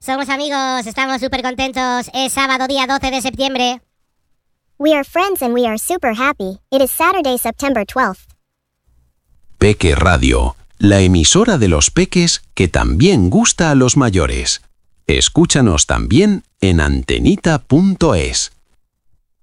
Somos amigos, estamos súper contentos. Es sábado, día 12 de septiembre. We are friends and we are super happy. It is Saturday, September 12th. Peque Radio, la emisora de los peques que también gusta a los mayores. Escúchanos también en antenita.es.